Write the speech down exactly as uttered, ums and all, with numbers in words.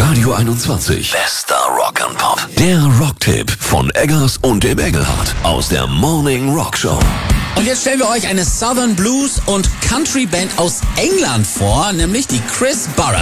Radio einundzwanzig. Bester Rock and Pop. Der Rocktipp von Eggers und dem Engelhardt aus der Morning Rock Show. Und jetzt stellen wir euch eine Southern Blues und Country Band aus England vor, nämlich die Chris Barrett.